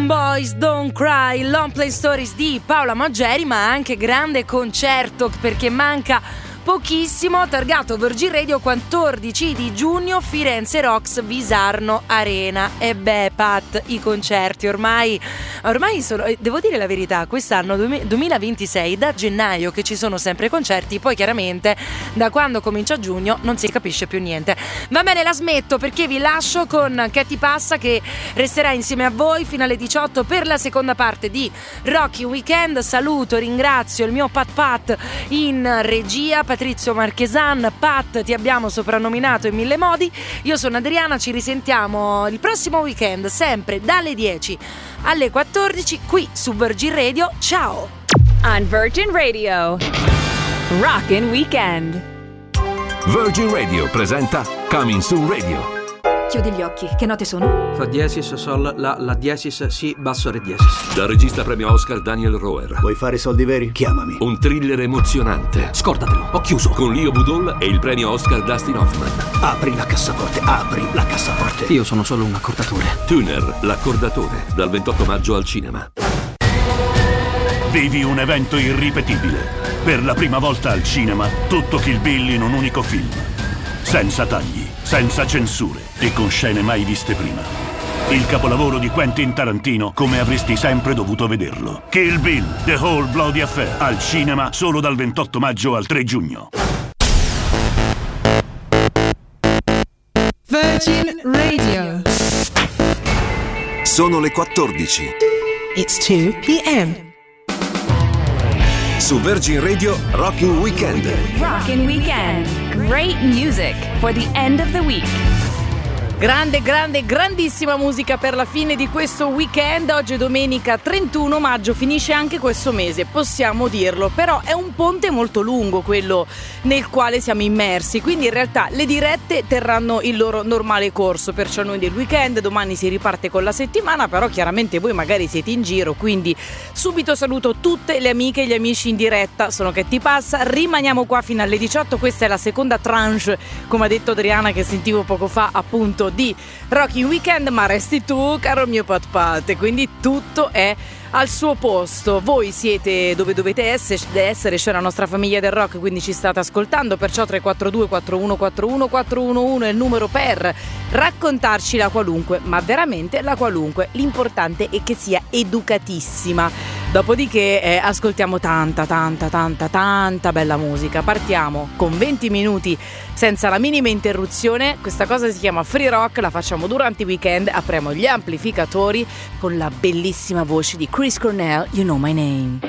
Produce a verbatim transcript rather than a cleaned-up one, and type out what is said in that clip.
Boys Don't Cry, Long Play Stories di Paola Maggeri, ma anche grande concerto perché manca pochissimo, targato Virgin Radio, quattordici di giugno, Firenze Rocks, Visarno Arena. E beh, Pat, i concerti ormai ormai sono, devo dire la verità, quest'anno duemilaventisei, da gennaio che ci sono sempre concerti, poi chiaramente da quando comincia giugno non si capisce più niente. Va bene, la smetto perché vi lascio con Che ti passa, che resterà insieme a voi fino alle diciotto per la seconda parte di Rocky Weekend. Saluto, ringrazio il mio Pat Pat in regia, Patrizio Marchesan. Pat, ti abbiamo soprannominato in mille modi. Io sono Adriana, ci risentiamo il prossimo weekend sempre dalle dieci alle quattordici qui su Virgin Radio. Ciao! On Virgin Radio, Rockin' Weekend. Virgin Radio presenta Coming Soon Radio. Chiudi gli occhi, che note sono? Fa diesis, sol, la, la diesis, si, basso, re diesis. Dal regista premio Oscar Daniel Roher. Vuoi fare soldi veri? Chiamami. Un thriller emozionante. Scordatelo, ho chiuso. Con Leo Budol e il premio Oscar Dustin Hoffman. Apri la cassaforte, apri la cassaforte. Io sono solo un accordatore. Tuner, l'accordatore, dal ventotto maggio al cinema. Vivi un evento irripetibile. Per la prima volta al cinema, tutto Kill Bill in un unico film. Senza tagli, senza censure e con scene mai viste prima. Il capolavoro di Quentin Tarantino come avresti sempre dovuto vederlo. Kill Bill, The Whole Bloody Affair, al cinema solo dal ventotto maggio al tre giugno. Virgin Radio. Sono le quattordici. It's two p.m. Su Virgin Radio, Rockin' Weekend. Rockin' Weekend. Great music for the end of the week. Grande, grande, grandissima musica per la fine di questo weekend. Oggi è domenica trentuno maggio, finisce anche questo mese, possiamo dirlo, però è un ponte molto lungo quello nel quale siamo immersi, quindi in realtà le dirette terranno il loro normale corso, perciò noi del weekend, domani si riparte con la settimana, però chiaramente voi magari siete in giro, quindi subito saluto tutte le amiche e gli amici in diretta. Sono Che ti passa, rimaniamo qua fino alle diciotto, questa è la seconda tranche, come ha detto Adriana che sentivo poco fa, appunto di Rockin' Weekend, ma resti tu caro mio Pat Pat, quindi tutto è al suo posto. Voi siete dove dovete essere, c'è la nostra famiglia del rock, quindi ci state ascoltando, perciò tre quattro due quattro uno quattro uno quattro uno uno è il numero per raccontarci la qualunque, ma veramente la qualunque, l'importante è che sia educatissima. Dopodiché eh, ascoltiamo tanta tanta tanta tanta bella musica. Partiamo con venti minuti senza la minima interruzione. Questa cosa si chiama Free Rock, la facciamo durante i weekend, apriamo gli amplificatori con la bellissima voce di Chris Cornell, You Know My Name.